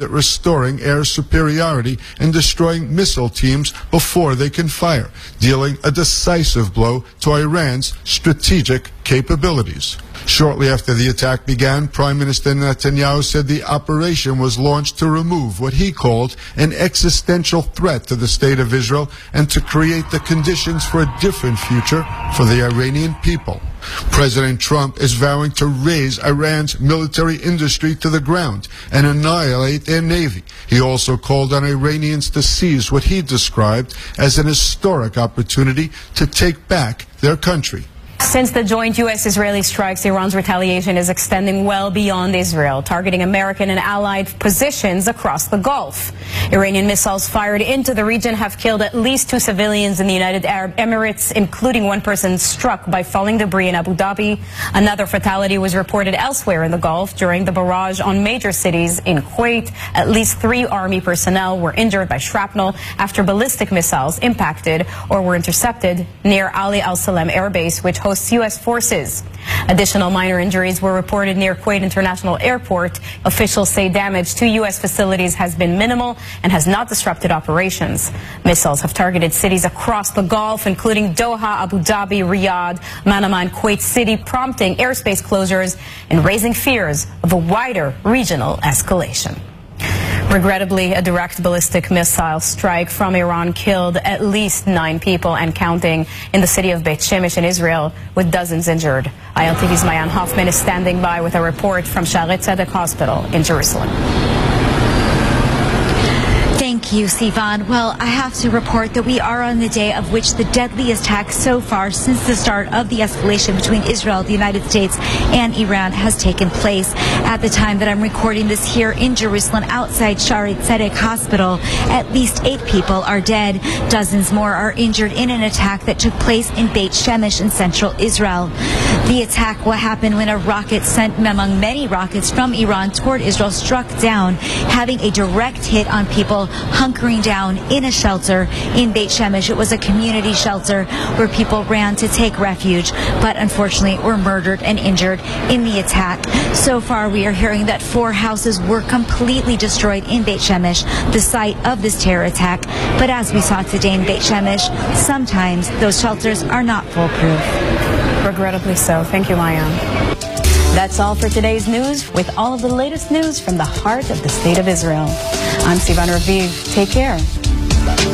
aimed at restoring air superiority and destroying missile teams before they can fire, dealing a decisive blow to Iran's strategic capabilities. Shortly after the attack began, Prime Minister Netanyahu said the operation was launched to remove what he called an existential threat to the state of Israel and to create the conditions for a different future for the Iranian people. President Trump is vowing to raze Iran's military industry to the ground and annihilate their navy. He also called on Iranians to seize what he described as an historic opportunity to take back their country. Since the joint U.S.-Israeli strikes, Iran's retaliation is extending well beyond Israel, targeting American and allied positions across the Gulf. Iranian missiles fired into the region have killed at least 2 civilians in the United Arab Emirates, including one person struck by falling debris in Abu Dhabi. Another fatality was reported elsewhere in the Gulf during the barrage on major cities in Kuwait. At least 3 army personnel were injured by shrapnel after ballistic missiles impacted or were intercepted near Ali Al-Salem Air Base, which hosts U.S. forces. Additional minor injuries were reported near Kuwait International Airport. Officials say damage to U.S. facilities has been minimal and has not disrupted operations. Missiles have targeted cities across the Gulf, including Doha, Abu Dhabi, Riyadh, Manama, and Kuwait City, prompting airspace closures and raising fears of a wider regional escalation. Regrettably, a direct ballistic missile strike from Iran killed at least 9 people and counting in the city of Beit Shemesh in Israel, with dozens injured. ILTV's Mayan Hoffman is standing by with a report from Shaare Zedek Hospital in Jerusalem. Thank you, Sivan. Well, I have to report that we are on the day of which the deadliest attack so far since the start of the escalation between Israel, the United States, and Iran has taken place. At the time that I'm recording this here in Jerusalem, outside Shaare Zedek Hospital, at least 8 people are dead. Dozens more are injured in an attack that took place in Beit Shemesh in central Israel. The attack will happen when a rocket sent among many rockets from Iran toward Israel struck down, having a direct hit on people hunkering down in a shelter in Beit Shemesh. It was a community shelter where people ran to take refuge, but unfortunately were murdered and injured in the attack. So far, we are hearing that 4 houses were completely destroyed in Beit Shemesh, the site of this terror attack. But as we saw today in Beit Shemesh, sometimes those shelters are not foolproof. Regrettably so. Thank you, Mayan. That's all for today's news, with all of the latest news from the heart of the State of Israel. I'm Sivan Raviv. Take care.